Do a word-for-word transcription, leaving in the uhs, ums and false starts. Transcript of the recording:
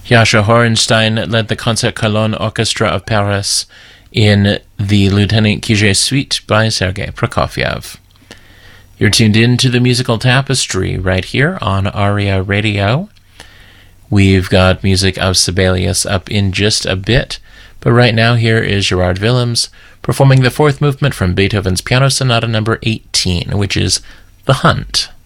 Jascha Horenstein led the Concert Cologne Orchestra of Paris in the Lieutenant Kije Suite by Sergei Prokofiev. You're tuned in to the Musical Tapestry right here on Aria Radio. We've got music of Sibelius up in just a bit, but right now here is Gerard Willems performing the fourth movement from Beethoven's Piano Sonata number eighteen, which is The Hunt.